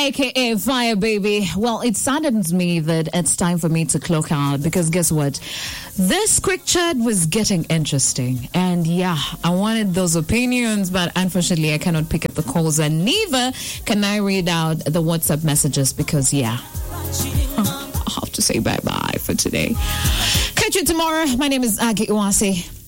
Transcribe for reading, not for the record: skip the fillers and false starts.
aka Fire Baby. Well, it saddens me that it's time for me to clock out because guess what? This quick chat was getting interesting. And yeah, I wanted those opinions, but unfortunately I cannot pick up the calls and neither can I read out the WhatsApp messages because yeah, I'll have to say bye-bye for today. Catch you tomorrow. My name is Agi Uwase.